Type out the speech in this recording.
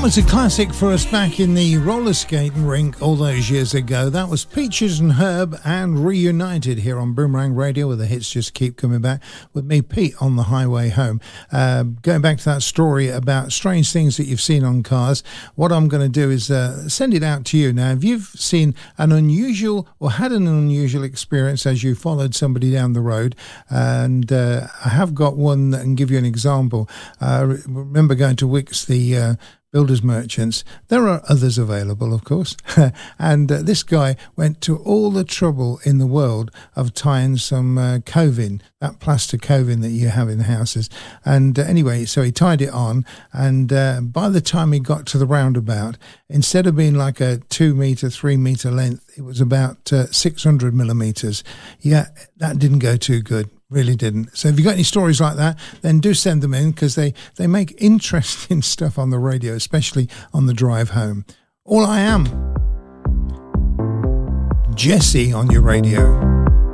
was a classic for us back in the roller skating rink all those years ago. That was Peaches and Herb and Reunited here on Boomerang Radio, where the hits just keep coming back with me, Pete, on the highway home. Going back to that story about strange things that you've seen on cars, what I'm going to do is send it out to you. Now, if you've seen an unusual or had an unusual experience as you followed somebody down the road, and I have got one that can give you an example. Remember going to Wix, the builders merchants. There are others available, of course. And this guy went to all the trouble in the world of tying some coving, that plaster coving that you have in houses. And anyway, so he tied it on, and by the time he got to the roundabout, instead of being like a 2 meter, 3 meter length, it was about 600 millimeters. Yeah, that didn't go too good. Really didn't. So if you've got any stories like that, then do send them in, because they make interesting stuff on the radio, especially on the drive home. All I Am, Jesse on your radio.